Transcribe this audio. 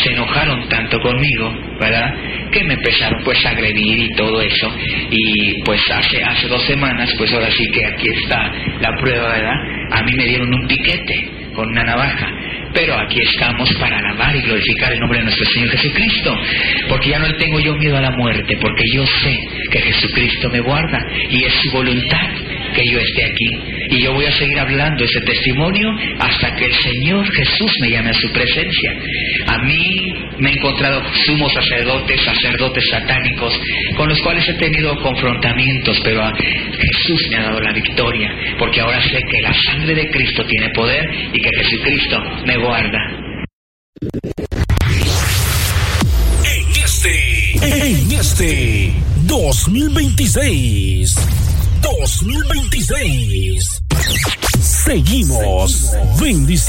se enojaron tanto conmigo, ¿verdad?, que me empezaron pues a agredir y todo eso. Y pues hace 2 semanas, pues ahora sí que aquí está la prueba, ¿verdad? A mí me dieron un piquete con una navaja. Pero aquí estamos para alabar y glorificar el nombre de nuestro Señor Jesucristo, porque ya no tengo yo miedo a la muerte, porque yo sé que Jesucristo me guarda y es su voluntad que yo esté aquí. Y yo voy a seguir hablando ese testimonio hasta que el Señor Jesús me llame a su presencia. A mí me he encontrado sumos sacerdotes satánicos, con los cuales he tenido confrontamientos, pero a Jesús me ha dado la victoria, porque ahora sé que la sangre de Cristo tiene poder y que Jesucristo me guarda. En este 2026 seguimos bendiciendo.